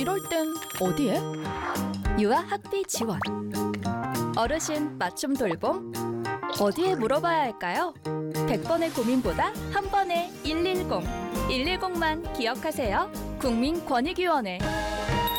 이럴 땐 어디에? 유아 학비 지원. 어르신 맞춤 돌봄. 어디에 물어봐야 할까요? 100번의 고민보다 한 번에 110. 110만 기억하세요. 국민권익위원회.